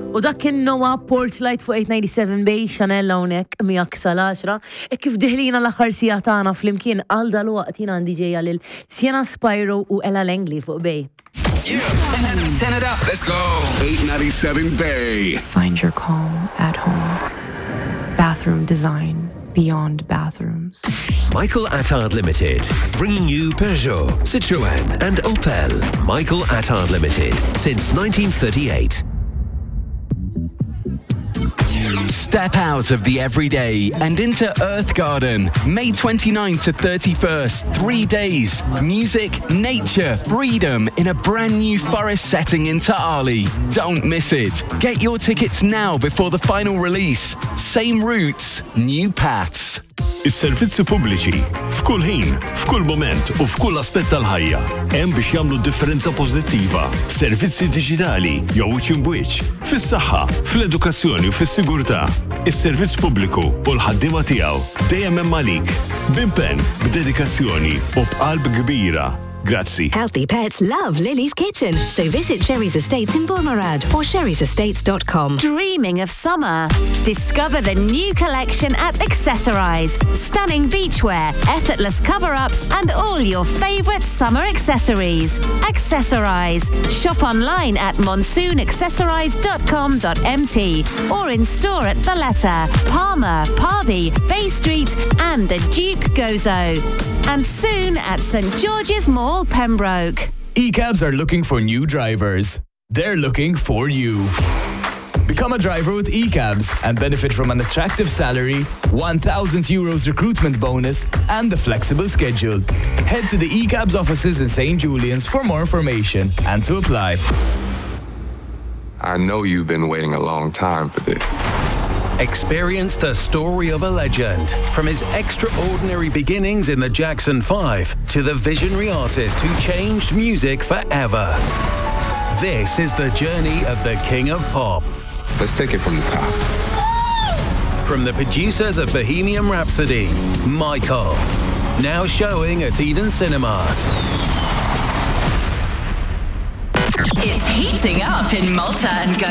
U dak kien Noah Porchlight fuq 897 Bay Chanel hawnhekk miegħek sal-10. Kif diħlina l-aħħar sija tagħna flimkien għal dalwaqt jien għandi ġejja lil Sienna Spyro u Ella Langley fuq Bay. Yeah. Turn it up. Let's go. 897 Bay. Find your calm at home. Bathroom design beyond bathrooms. Michael Attard Limited, bringing you Peugeot, Citroën and Opel. Michael Attard Limited, since 1938. Step out of the everyday and into Earth Garden. May 29th to 31st, 3 days. Music, nature, freedom in a brand new forest setting in Ta'ali. Don't miss it. Get your tickets now before the final release. Same routes, new paths. Is-servizzi pubbliċi f'kull ħin, f'kull moment u f'kull aspett tal-ħajja hemm biex jagħmlu differenza pożittiva. Servizzi diġitali jew wiċċ in wiċċ, fis-saħħa, fl-edukazzjoni u fis-sigurtà. Is-servizz pubbliku u l-ħaddiema tiegħu dejjem hemm għalik, b'impenn, b'dedikazzjoni u b'qalb kbira. Grazzi. Healthy pets love Lily's Kitchen, so visit Sherry's Estates in Bournemouth or sherry'sestates.com. Dreaming of summer? Discover the new collection at Accessorize. Stunning beachwear, effortless cover-ups and all your favourite summer accessories. Accessorize. Shop online at monsoon.accessorize.com.mt or in store at Valletta, Palmer, Parby, Bay Street and the Duke Gozo. And soon at St George's Mall, Pembroke. eCabs are looking for new drivers. They're looking for you. Become a driver with eCabs and benefit from an attractive salary, €1,000 recruitment bonus, and the flexible schedule. Head to the eCabs offices in St. Julian's for more information and to apply. I know you've been waiting a long time for this. Experience the story of a legend, from his extraordinary beginnings in the Jackson 5 to the visionary artist who changed music forever. This is the journey of the King of Pop. Let's take it from the top. From the producers of Bohemian Rhapsody, Michael. Now showing at Eden Cinemas. It's heating up in Malta and